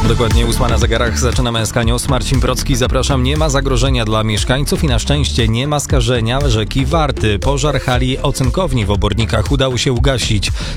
Dokładnie 8 na zegarach, zaczynamy SK News. Marcin Procki, zapraszam. Nie ma zagrożenia dla mieszkańców i na szczęście nie ma skażenia rzeki Warty. Pożar hali ocynkowni w Obornikach udało się ugasić.